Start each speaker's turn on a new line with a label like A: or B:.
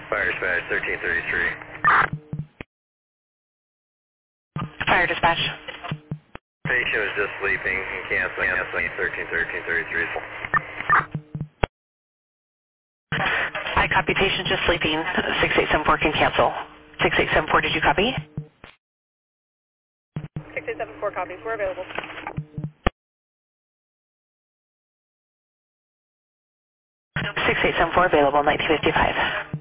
A: Fire dispatch 1333.
B: Fire dispatch.
A: Patient was just sleeping and canceling 1333.
B: I copy patient just sleeping. 6874 can cancel. 6874, did you copy?
C: 6874 copies. We're available.
B: 6874 available, 1955.